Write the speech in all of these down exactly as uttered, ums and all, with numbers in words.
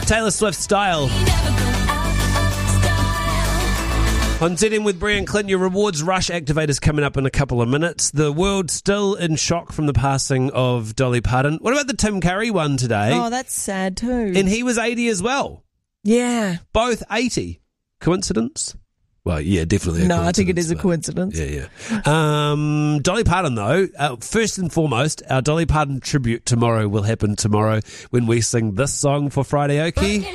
Taylor Swift Style. On Z M with Brie and Clint, your rewards rush activators coming up in a couple of minutes. The world's still in shock from the passing of Dolly Parton. What about the Tim Curry one today? Oh, that's sad too. And he was eighty as well. Yeah. Both eighty. Coincidence? Well, yeah, definitely a no, coincidence. I think it is a but- coincidence. Yeah, yeah. Um, Dolly Parton, though, uh, first and foremost, our Dolly Parton tribute tomorrow will happen tomorrow when we sing this song for Friday Okie.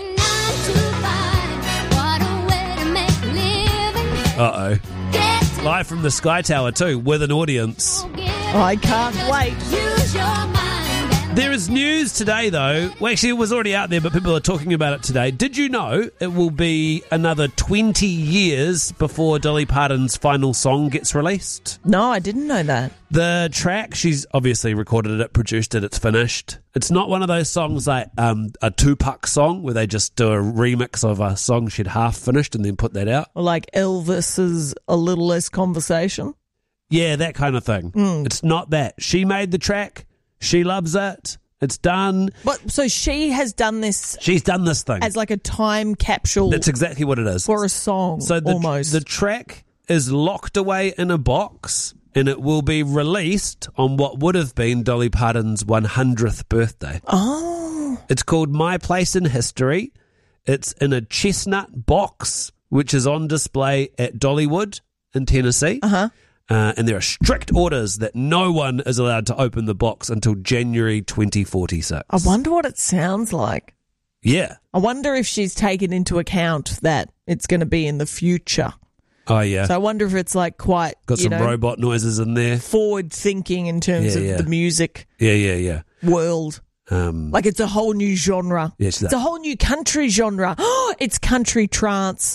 Uh-oh. Live from the Sky Tower, too, with an audience. I can't wait. There is news today, though. Well, actually, it was already out there, but people are talking about it today. Did you know it will be another twenty years before Dolly Parton's final song gets released? No, I didn't know that. The track, she's obviously recorded it, produced it, it's finished. It's not one of those songs like um, a Tupac song where they just do a remix of a song she'd half finished and then put that out. Or like Elvis's A Little Less Conversation. Yeah, that kind of thing. Mm. It's not that. She made the track. She loves it. It's done. But so she has done this She's done this thing. as like a time capsule That's exactly what it is. for a song, So the, almost. the track is locked away in a box and it will be released on what would have been Dolly Parton's one hundredth birthday. Oh. It's called My Place in History. It's in a chestnut box, which is on display at Dollywood in Tennessee. Uh-huh. Uh, and there are strict orders that no one is allowed to open the box until January twenty forty-six. I wonder what it sounds like. Yeah. I wonder if she's taken into account that it's going to be in the future. Oh, yeah. So I wonder if it's like quite, Got you some know, robot noises in there. forward thinking in terms Yeah, of yeah. the music Yeah, yeah, yeah. world. Um, Like it's a whole new genre. Yeah, it's it's that- a whole new country genre. Oh, it's country trance.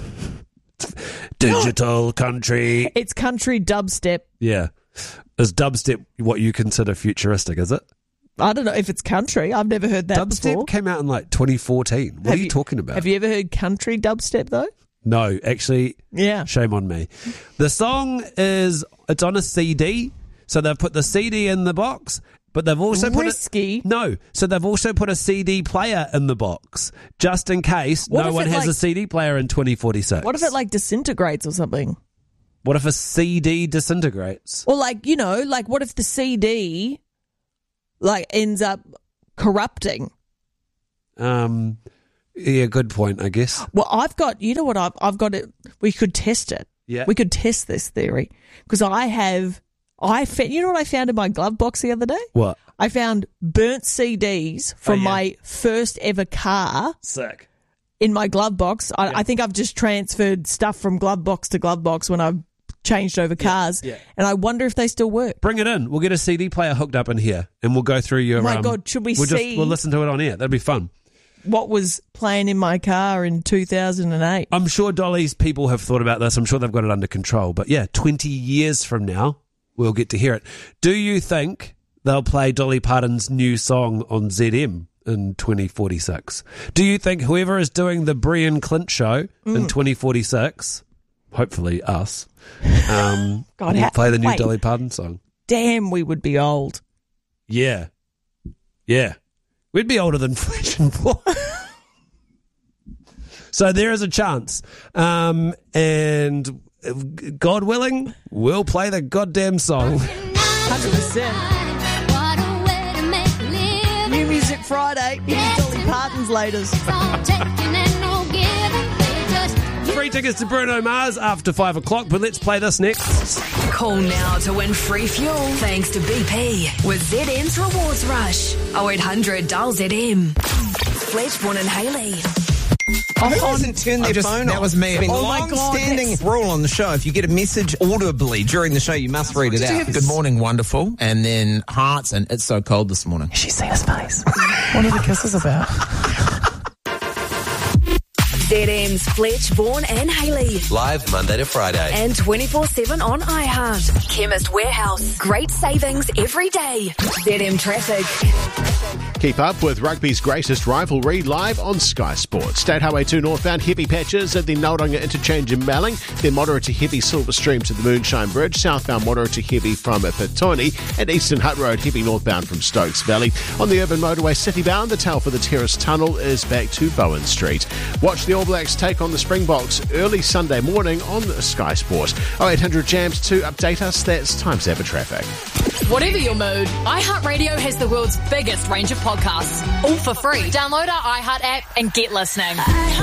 digital country. It's country dubstep. Yeah. Is dubstep what you consider futuristic, is it? I don't know if it's country. I've never heard that Dubstep before. came out in like twenty fourteen. What Have are you, talking about? Have you ever heard country dubstep though? No, actually, Yeah. shame on me. The song is, it's on a C D. So they've put the C D in the box, but they've also put Risky. it, no. So they've also put a C D player in the box just in case What no if one it, has like- a C D player in twenty forty-six. What if it like disintegrates or something? What if a C D disintegrates? Or like, you know, like what if the C D like ends up corrupting? Um, yeah, good point, I guess. Well, I've got, you know what, I've, I've got it, we could test it. Yeah. We could test this theory because I have, I found, you know what I found in my glove box the other day? What? I found burnt C Ds from Oh, yeah. my first ever car Sick. in my glove box. I, Yeah. I think I've just transferred stuff from glove box to glove box when I've changed over cars. yeah. And I wonder if they still work. Bring it in. We'll get a C D player hooked up in here, and we'll go through your. Oh my um, God, should we we'll see- Just, we'll listen to it on air. That'd be fun. What was playing in my car in two thousand eight? I'm sure Dolly's people have thought about this. I'm sure they've got it under control. But yeah, twenty years from now, we'll get to hear it. Do you think they'll play Dolly Parton's new song on Z M in twenty forty-six? Do you think whoever is doing the Brie and Clint show Mm. in twenty forty-six, hopefully us, um, God, will how- play the new wait. Dolly Parton song? Damn, we would be old. Yeah. Yeah. We'd be older than Flesh and Blood. So there is a chance. Um, and God willing, we'll play the goddamn song. one hundred percent. New Music Friday. Here's Dolly Parton's latest. Free tickets to Bruno Mars after five o'clock, but let's play this next. Call now to win free fuel thanks to B P with Z M's Rewards Rush. oh eight hundred dial Z M. Fletchborn and Haley. Who hasn't turned their just- phone that off? was me. It's been Oh my God, long-standing that's- rule on the show. If you get a message audibly during the show, you must read it out. Good morning, wonderful. And then hearts and it's so cold this morning. She seen his face. What are the kisses about? Z M's Fletchborn and Haley. Live Monday to Friday. And twenty-four seven on iHeart. Chemist Warehouse. Great savings every day. Z M Traffic. Keep up with rugby's greatest rivalry live on Sky Sports. State Highway two northbound, heavy patches at the Nauranga interchange in Malling. Then moderate to heavy Silver Stream to the Moonshine Bridge. Southbound moderate to heavy from Petone. And Eastern Hutt Road heavy northbound from Stokes Valley. On the urban motorway citybound, the Telford Terrace Tunnel is back to Bowen Street. Watch the All Blacks take on the Springboks early Sunday morning on Sky Sport. oh eight hundred Jams to update us. That's Time Saver Traffic. Whatever your mood, iHeartRadio has the world's biggest range of podcasts, all for free. Download our iHeart app and get listening.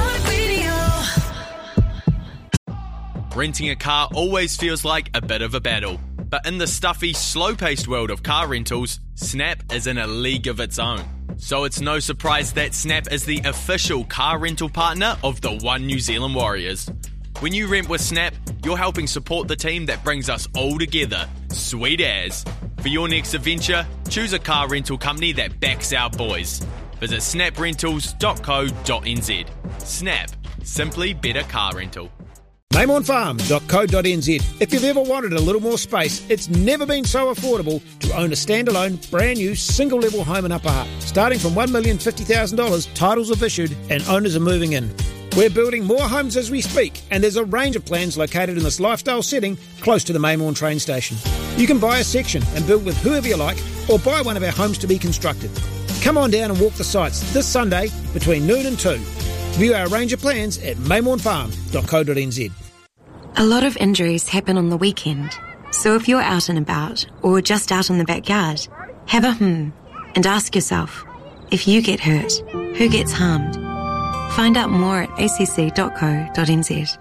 Renting a car always feels like a bit of a battle. But in the stuffy, slow-paced world of car rentals, Snap is in a league of its own. So it's no surprise that Snap is the official car rental partner of the One New Zealand Warriors. When you rent with Snap, you're helping support the team that brings us all together. Sweet as. For your next adventure, choose a car rental company that backs our boys. Visit snap rentals dot co dot n z. Snap. Simply better car rental. Maymorn Farm dot co dot n z. If you've ever wanted a little more space, it's never been so affordable to own a standalone, brand new, single-level home in Upper Hutt. Starting from one million fifty thousand dollars, titles have issued and owners are moving in. We're building more homes as we speak, and there's a range of plans located in this lifestyle setting close to the Maymorn train station. You can buy a section and build with whoever you like, or buy one of our homes to be constructed. Come on down and walk the sites this Sunday between noon and two. View our range of plans at maymorn farm dot co dot n z. A lot of injuries happen on the weekend, so if you're out and about, or just out in the backyard, have a hmm and ask yourself, if you get hurt, who gets harmed? Find out more at a c c dot co dot n z.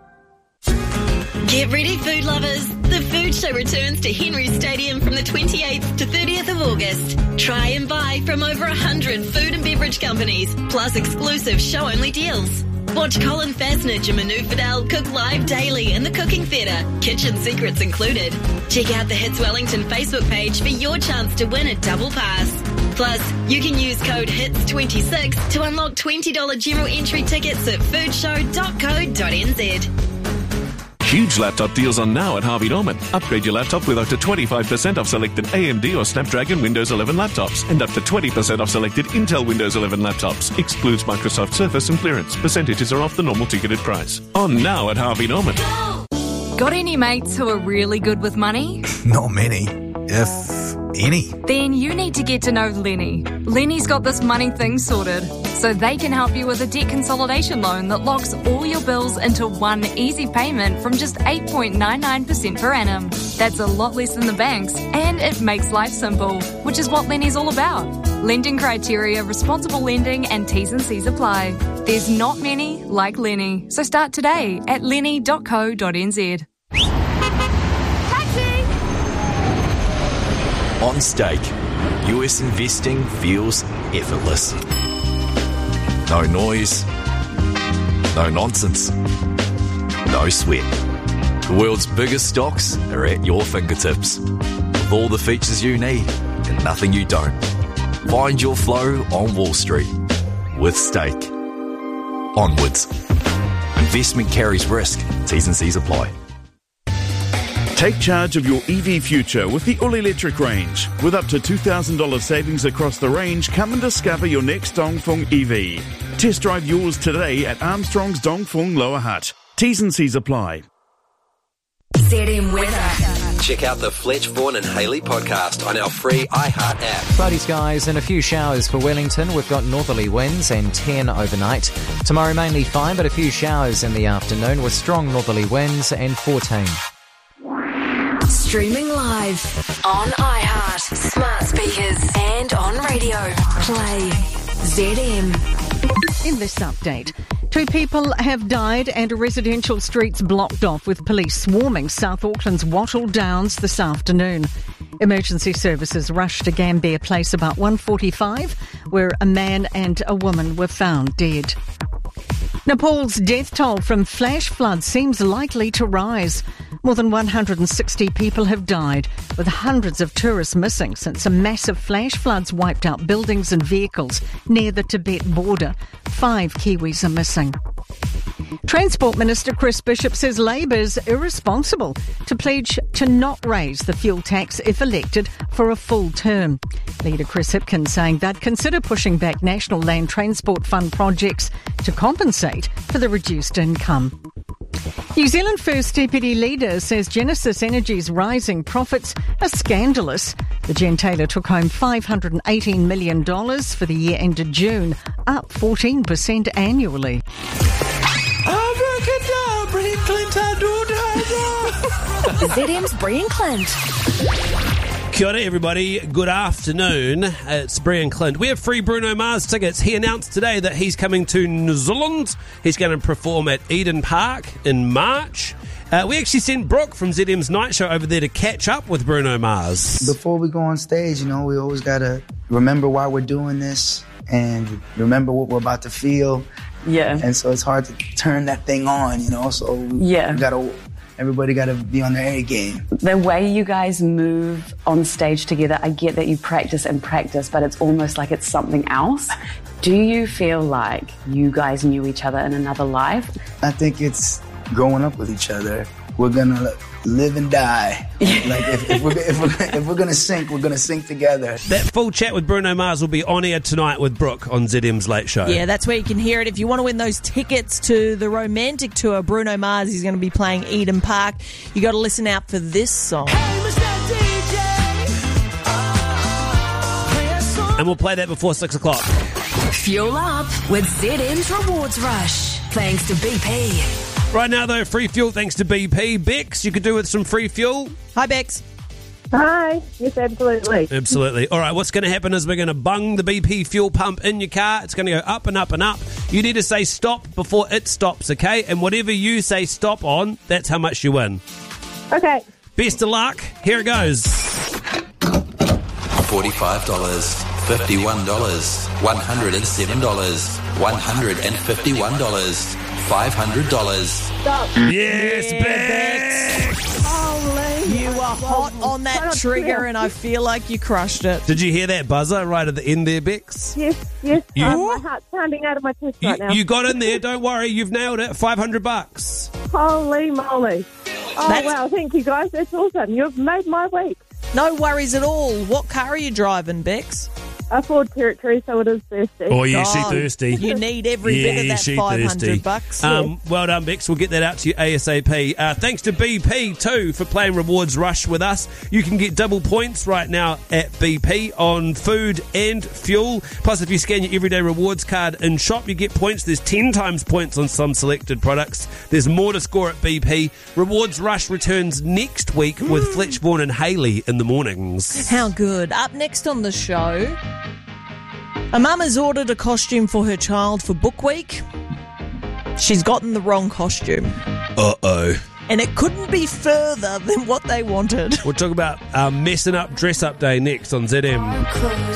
Get ready, food lovers. The Food Show returns to Henry Stadium from the twenty-eighth to thirtieth of August. Try and buy from over one hundred food and beverage companies, plus exclusive show-only deals. Watch Colin Fasnage and Manu Fidel cook live daily in the Cooking Theatre, kitchen secrets included. Check out the Hits Wellington Facebook page for your chance to win a double pass. Plus, you can use code hits twenty-six to unlock twenty dollars general entry tickets at food show dot co dot n z. Huge laptop deals on now at Harvey Norman. Upgrade your laptop with up to twenty-five percent off selected A M D or Snapdragon Windows eleven laptops and up to twenty percent off selected Intel Windows eleven laptops. Excludes Microsoft Surface and clearance. Percentages are off the normal ticketed price. On now at Harvey Norman. Got any mates who are really good with money? Not many, if any. Then you need to get to know Lenny. Lenny's got this money thing sorted, so they can help you with a debt consolidation loan that locks all your bills into one easy payment from just eight point nine nine percent per annum. That's a lot less than the banks, and it makes life simple, which is what Lenny's all about. Lending criteria, responsible lending, and T's and C's apply. There's not many like Lenny, so start today at lenny dot co dot n z. On Stake, U S investing feels effortless. No noise, no nonsense, no sweat. The world's biggest stocks are at your fingertips, with all the features you need and nothing you don't. Find your flow on Wall Street with Stake. Onwards. Investment carries risk. T's and C's apply. Take charge of your E V future with the All Electric range. With up to two thousand dollars savings across the range, come and discover your next Dongfeng E V. Test drive yours today at Armstrong's Dongfeng Lower Hutt. T's and C's apply. Z M Weather. Check out the Fletch, Vaughan and Haley podcast on our free iHeart app. Cloudy skies and a few showers for Wellington. We've got northerly winds and ten overnight. Tomorrow mainly fine, but a few showers in the afternoon with strong northerly winds and fourteen. Streaming live on iHeart, smart speakers and on radio. Play Z M. In this update, two people have died and a residential street's blocked off with police swarming South Auckland's Wattle Downs this afternoon. Emergency services rushed to Gambier Place about one forty-five, where a man and a woman were found dead. Nepal's death toll from flash floods seems likely to rise. More than one hundred sixty people have died, with hundreds of tourists missing since a massive flash floods wiped out buildings and vehicles near the Tibet border. Five Kiwis are missing. Transport Minister Chris Bishop says Labour is irresponsible to pledge to not raise the fuel tax if elected for a full term. Leader Chris Hipkins saying they'd consider pushing back National Land Transport Fund projects to compensate for the reduced income. New Zealand First Deputy Leader says Genesis Energy's rising profits are scandalous. The gentailer took home five hundred eighteen million dollars for the year ended June, up fourteen percent annually. Z M's Brian Clint. Kia ora, everybody. Good afternoon. It's Brian Clint. We have free Bruno Mars tickets. He announced today that he's coming to New Zealand. He's going to perform at Eden Park in March. Uh, we actually sent Brooke from Z M's Night Show over there to catch up with Bruno Mars. Before we go on stage, you know, we always got to remember why we're doing this and remember what we're about to feel. Yeah. And so it's hard to turn that thing on, you know, so yeah. we got to... Everybody got to be on their A game. The way you guys move on stage together, I get that you practice and practice, but it's almost like it's something else. Do you feel like you guys knew each other in another life? I think it's growing up with each other. We're going to live and die. Like if, if we're if we're if we're going to sink, we're going to sink together. That full chat with Bruno Mars will be on air tonight with Brooke on Z M's Late Show. Yeah, that's where you can hear it. If you want to win those tickets to the romantic tour, Bruno Mars is going to be playing Eden Park. You got to listen out for this song. And we'll play that before six o'clock. Fuel up with Z M's Rewards Rush. Thanks to B P. Right now, though, free fuel thanks to B P. Bex, you could do with some free fuel. Hi, Bex. Hi. Yes, absolutely. Absolutely. All right, what's going to happen is we're going to bung the B P fuel pump in your car. It's going to go up and up and up. You need to say stop before it stops, okay? And whatever you say stop on, that's how much you win. Okay. Best of luck. Here it goes. forty-five dollars, fifty-one dollars, one hundred seven dollars, one hundred fifty-one dollars, five hundred dollars. Stop. Yes, yeah, Bex. Holy. You are hot on that trigger, and I feel like you crushed it. Did you hear that buzzer right at the end there, Bex? Yes, yes. You, um, my heart's pounding out of my chest you, right now. you got in there. Don't worry. You've nailed it. five hundred bucks. Holy moly. Oh, That's- wow. Thank you, guys. That's awesome. You've made my week. No worries at all. What car are you driving, Bex? A Ford Territory, so it is thirsty. Oh, yeah, she thirsty. You need every yeah, bit of that she five thirsty. hundred bucks. Um, well done, Bex. We'll get that out to you ASAP. Uh, thanks to B P, too, for playing Rewards Rush with us. You can get double points right now at B P on food and fuel. Plus, if you scan your Everyday Rewards card in shop, you get points. There's ten times points on some selected products. There's more to score at B P. Rewards Rush returns next week with Fletch, Vaughan and Hayley in the mornings. How good. Up next on the show, a mum has ordered a costume for her child for Book Week. She's gotten the wrong costume. Uh-oh. And it couldn't be further than what they wanted. We'll talk about uh, messing up dress-up day next on Z M.